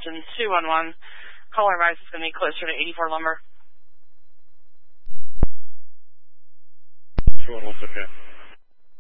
Houston 211. Caller advice is going to be closer to 84 Lumber. 211's okay.